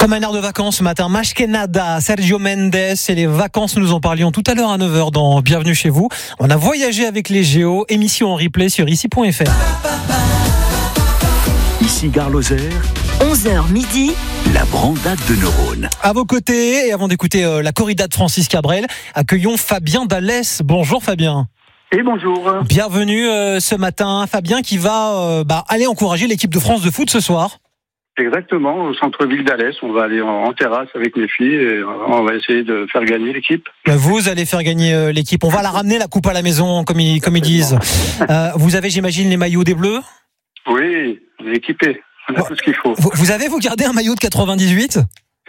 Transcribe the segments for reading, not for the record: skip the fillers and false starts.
Comme un air de vacances ce matin, Mashkenada, Sergio Mendes et les vacances, nous en parlions tout à l'heure à 9h dans Bienvenue chez vous. On a voyagé avec les Géos, émission en replay sur ici.fr. Ici Gare Lozère, 11h midi, la brandade de neurones. À vos côtés, et avant d'écouter la corrida de Francis Cabrel, accueillons Fabien d'Alès. Bonjour Fabien. Et bonjour. Bienvenue ce matin, Fabien qui va aller encourager l'équipe de France de foot ce soir. Exactement, au centre-ville d'Alès. On va aller en terrasse avec mes filles et on va essayer de faire gagner l'équipe. Vous allez faire gagner l'équipe. On va la ramener, la coupe à la maison, comme ils disent. Vous avez, j'imagine, les maillots des Bleus ? Oui, on est équipés. On a tout ce qu'il faut. Vous avez gardé un maillot de 98 ?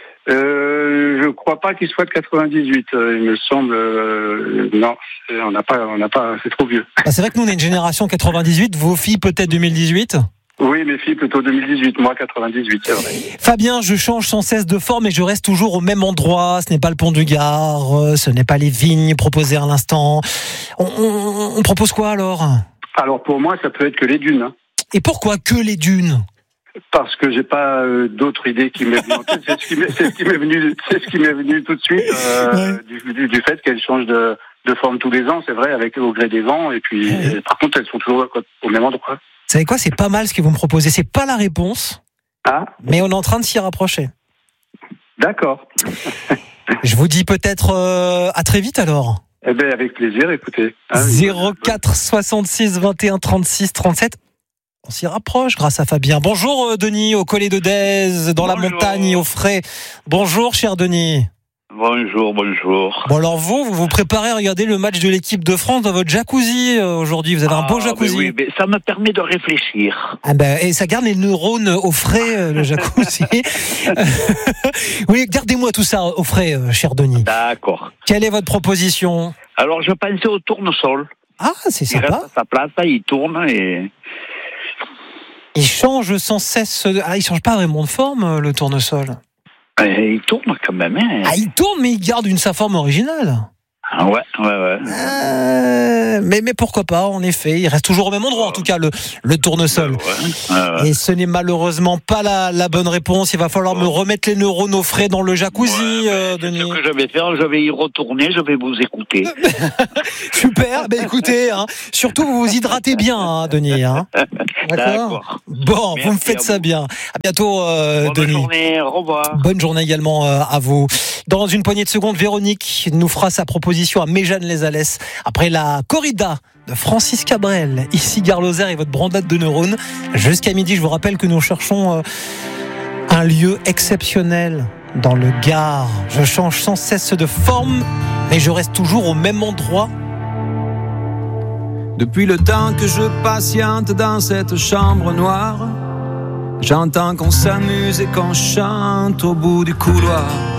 Je crois pas qu'il soit de 98. Il me semble, non, on n'a pas, c'est trop vieux. C'est vrai que nous, on est une génération 98. Vos filles, peut-être 2018 ? Oui, mes filles plutôt 2018, moi 98, c'est vrai. Fabien, je change sans cesse de forme et je reste toujours au même endroit. Ce n'est pas le pont du Gard, ce n'est pas les vignes proposées à l'instant. On propose quoi alors ? Alors pour moi, ça peut être que les dunes. Hein. Et pourquoi que les dunes ? Parce que j'ai pas d'autres idées qui m'est venue en tête. C'est ce qui m'est venu tout de suite du fait qu'elles changent de forme tous les ans, c'est vrai, avec au gré des vents. Et puis, par contre, elles sont toujours au même endroit. Vous savez quoi ? C'est pas mal ce que vous me proposez. C'est pas la réponse, mais on est en train de s'y rapprocher. D'accord. Je vous dis peut-être à très vite alors. Eh bien, avec plaisir, écoutez. 04 66 21 36 37. On s'y rapproche grâce à Fabien. Bonjour Denis, au Collet de Dèze, dans la montagne, au frais. Bonjour cher Denis. Bonjour. Bon alors vous préparez à regarder le match de l'équipe de France dans votre jacuzzi aujourd'hui. Vous avez un beau jacuzzi. Oui, mais ça me permet de réfléchir. Et ça garde les neurones au frais, le jacuzzi. Oui, gardez-moi tout ça au frais, cher Denis. D'accord. Quelle est votre proposition ? Alors je pensais au tournesol. Ah, c'est sympa. Il reste à sa place, il tourne et... Il change sans cesse. Il change pas vraiment de forme, le tournesol. Il tourne quand même. Hein. Il tourne, mais il garde sa forme originale. Ouais. Mais pourquoi pas, en effet. Il reste toujours au même endroit, en tout cas, le tournesol. Et ce n'est malheureusement pas la bonne réponse. Il va falloir me remettre les neurones au frais dans le jacuzzi, Denis. Ce que je vais faire, je vais y retourner, je vais vous écouter. Super, écoutez, surtout vous vous hydratez bien, Denis. D'accord. Bon, merci, vous me faites ça bien. À bientôt, Denis. Bonne journée, au revoir. Bonne journée également à vous. Dans une poignée de secondes, Véronique nous fera sa proposition à Méjeanne-les-Alès après la corrida de Francis Cabrel. Ici Gare Lozère et votre brandade de neurones. Jusqu'à midi, je vous rappelle que nous cherchons un lieu exceptionnel dans le Gard. Je change sans cesse de forme, mais je reste toujours au même endroit. Depuis le temps que je patiente dans cette chambre noire, j'entends qu'on s'amuse et qu'on chante au bout du couloir.